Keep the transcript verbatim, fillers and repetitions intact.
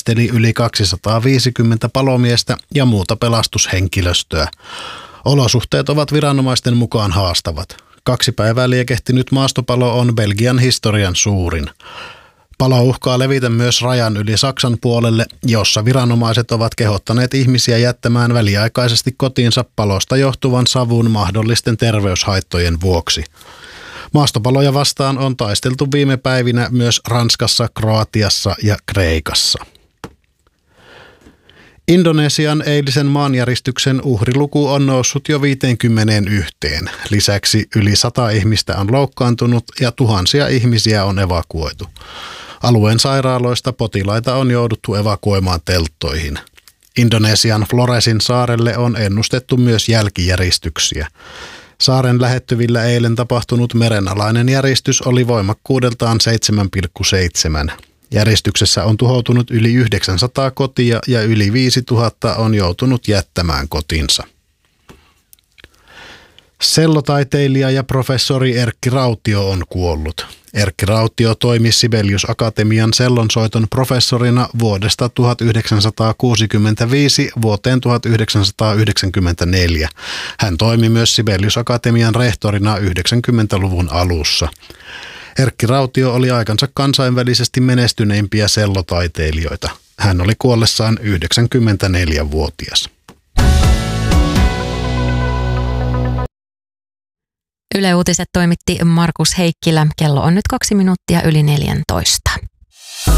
työskenteli yli kaksisataaviisikymmentä palomiestä ja muuta pelastushenkilöstöä. Olosuhteet ovat viranomaisten mukaan haastavat. Kaksi päivää liekehtinyt maastopalo on Belgian historian suurin. Palo uhkaa levitä myös rajan yli Saksan puolelle, jossa viranomaiset ovat kehottaneet ihmisiä jättämään väliaikaisesti kotiinsa palosta johtuvan savun mahdollisten terveyshaittojen vuoksi. Maastopaloja vastaan on taisteltu viime päivinä myös Ranskassa, Kroatiassa ja Kreikassa. Indonesian eilisen maanjäristyksen uhriluku on noussut jo viiteenkymmeneenyhteen. Lisäksi yli sata ihmistä on loukkaantunut ja tuhansia ihmisiä on evakuoitu. Alueen sairaaloista potilaita on jouduttu evakuoimaan telttoihin. Indonesian Floresin saarelle on ennustettu myös jälkijäristyksiä. Saaren lähettyvillä eilen tapahtunut merenalainen järistys oli voimakkuudeltaan seitsemän pilkku seitsemän. Järjestyksessä on tuhoutunut yli yhdeksänsataa kotia ja yli viisituhatta on joutunut jättämään kotinsa. Sellotaiteilija ja professori Erkki Rautio on kuollut. Erkki Rautio toimi Sibelius Akatemian sellonsoiton professorina vuodesta tuhatyhdeksänsataakuusikymmentäviisi vuoteen tuhatyhdeksänsataayhdeksänkymmentäneljä. Hän toimi myös Sibelius Akatemian rehtorina yhdeksänkymmentäluvun alussa. Erkki Rautio oli aikansa kansainvälisesti menestyneimpiä sellotaiteilijoita. Hän oli kuollessaan yhdeksänkymmentäneljävuotias. Yle Uutiset toimitti Markus Heikkilä. Kello on nyt kaksi minuuttia yli neljäntoista.